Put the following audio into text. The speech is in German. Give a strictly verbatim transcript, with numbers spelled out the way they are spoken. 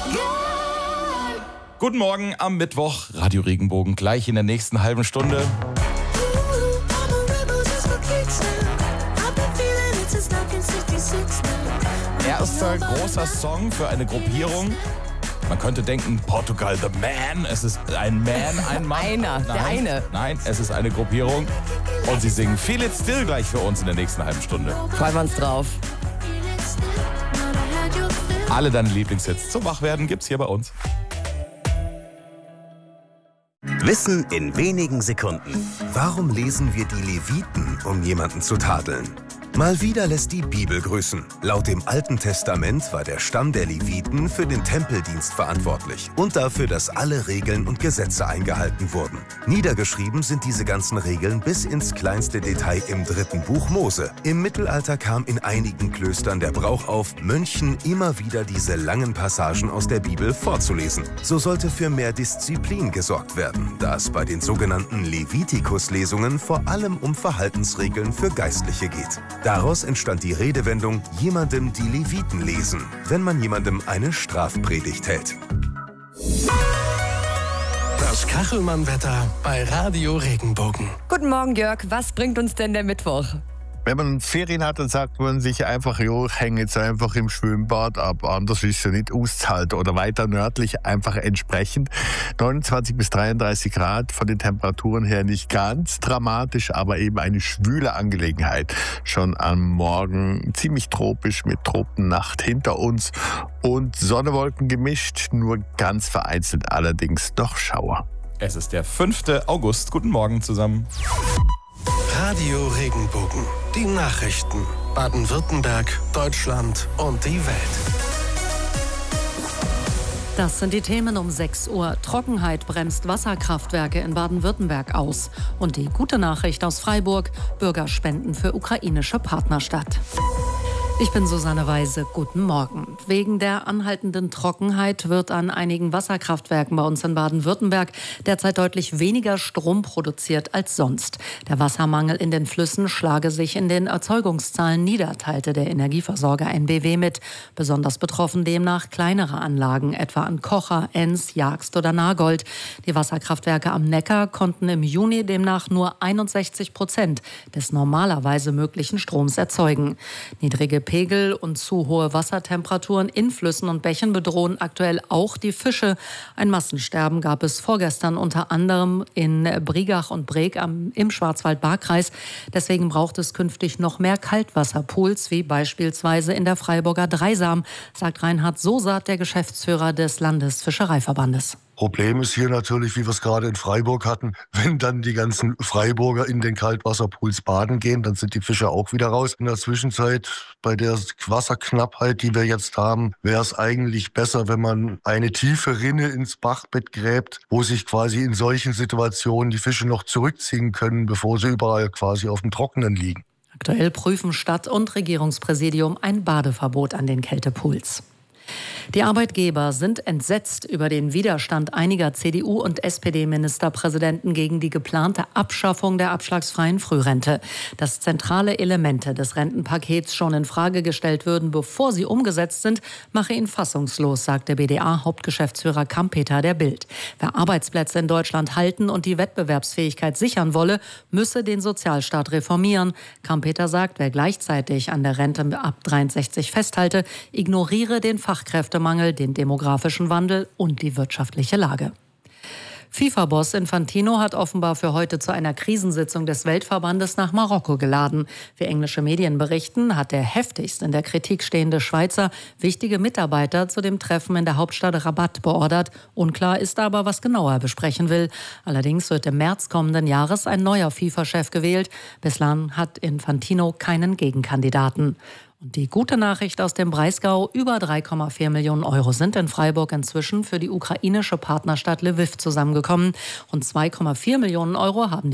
Guten Morgen am Mittwoch, Radio Regenbogen, gleich in der nächsten halben Stunde. Erster großer Song für eine Gruppierung. Man könnte denken, Portugal the Man. Es ist ein Man, ein Mann. Einer, nein, der eine. Nein, es ist eine Gruppierung. Und sie singen Feel It Still gleich für uns in der nächsten halben Stunde. Freuen wir uns drauf. Alle deine Lieblingshits zum Wachwerden gibt's hier bei uns. Wissen in wenigen Sekunden. Warum lesen wir die Leviten, um jemanden zu tadeln? Mal wieder lässt die Bibel grüßen. Laut dem Alten Testament war der Stamm der Leviten für den Tempeldienst verantwortlich und dafür, dass alle Regeln und Gesetze eingehalten wurden. Niedergeschrieben sind diese ganzen Regeln bis ins kleinste Detail im dritten Buch Mose. Im Mittelalter kam in einigen Klöstern der Brauch auf, Mönchen immer wieder diese langen Passagen aus der Bibel vorzulesen. So sollte für mehr Disziplin gesorgt werden, da es bei den sogenannten Levitikus-Lesungen vor allem um Verhaltensregeln für Geistliche geht. Daraus entstand die Redewendung, jemandem die Leviten lesen, wenn man jemandem eine Strafpredigt hält. Das Kachelmann-Wetter bei Radio Regenbogen. Guten Morgen, Jörg. Was bringt uns denn der Mittwoch? Wenn man Ferien hat, dann sagt man sich einfach, jo, häng jetzt einfach im Schwimmbad ab. Anders ist es ja nicht auszuhalten. Oder weiter nördlich einfach entsprechend. neunundzwanzig bis dreiunddreißig Grad, von den Temperaturen her nicht ganz dramatisch, aber eben eine schwüle Angelegenheit. Schon am Morgen ziemlich tropisch mit Tropennacht hinter uns. Und Sonne-Wolken gemischt, nur ganz vereinzelt allerdings doch Schauer. Es ist der fünfte August. Guten Morgen zusammen. Radio Regenbogen. Die Nachrichten. Baden-Württemberg, Deutschland und die Welt. Das sind die Themen um sechs Uhr. Trockenheit bremst Wasserkraftwerke in Baden-Württemberg aus. Und die gute Nachricht aus Freiburg: Bürger spenden für ukrainische Partnerstadt. Ich bin Susanne Weise. Guten Morgen. Wegen der anhaltenden Trockenheit wird an einigen Wasserkraftwerken bei uns in Baden-Württemberg derzeit deutlich weniger Strom produziert als sonst. Der Wassermangel in den Flüssen schlage sich in den Erzeugungszahlen nieder, teilte der Energieversorger N B W mit. Besonders betroffen demnach kleinere Anlagen, etwa an Kocher, Enns, Jagst oder Nagold. Die Wasserkraftwerke am Neckar konnten im Juni demnach nur einundsechzig Prozent des normalerweise möglichen Stroms erzeugen. Niedrige Pegel und zu hohe Wassertemperaturen in Flüssen und Bächen bedrohen aktuell auch die Fische. Ein Massensterben gab es vorgestern unter anderem in Brigach und Breg am, im Schwarzwald-Baar-Kreis. Deswegen braucht es künftig noch mehr Kaltwasserpools, wie beispielsweise in der Freiburger Dreisam, sagt Reinhard Sosat, der Geschäftsführer des Landesfischereiverbandes. Problem ist hier natürlich, wie wir es gerade in Freiburg hatten, wenn dann die ganzen Freiburger in den Kaltwasserpools baden gehen, dann sind die Fische auch wieder raus. In der Zwischenzeit, bei der Wasserknappheit, die wir jetzt haben, wäre es eigentlich besser, wenn man eine tiefe Rinne ins Bachbett gräbt, wo sich quasi in solchen Situationen die Fische noch zurückziehen können, bevor sie überall quasi auf dem Trockenen liegen. Aktuell prüfen Stadt- und Regierungspräsidium ein Badeverbot an den Kältepools. Die Arbeitgeber sind entsetzt über den Widerstand einiger C D U- und S P D-Ministerpräsidenten gegen die geplante Abschaffung der abschlagsfreien Frührente. Dass zentrale Elemente des Rentenpakets schon in Frage gestellt würden, bevor sie umgesetzt sind, mache ihn fassungslos, sagt der B D A-Hauptgeschäftsführer Kampeter der Bild. Wer Arbeitsplätze in Deutschland halten und die Wettbewerbsfähigkeit sichern wolle, müsse den Sozialstaat reformieren. Kampeter sagt, wer gleichzeitig an der Rente ab dreiundsechzig festhalte, ignoriere den Fachkräftemangel, den demografischen Wandel und die wirtschaftliche Lage. FIFA-Boss Infantino hat offenbar für heute zu einer Krisensitzung des Weltverbandes nach Marokko geladen. Wie englische Medien berichten, hat der heftigst in der Kritik stehende Schweizer wichtige Mitarbeiter zu dem Treffen in der Hauptstadt Rabat beordert. Unklar ist aber, was genau er besprechen will. Allerdings wird im März kommenden Jahres ein neuer FIFA-Chef gewählt. Bislang hat Infantino keinen Gegenkandidaten. Und die gute Nachricht aus dem Breisgau: über drei Komma vier Millionen Euro sind in Freiburg inzwischen für die ukrainische Partnerstadt Lwiw zusammengekommen. Rund zwei Komma vier Millionen Euro haben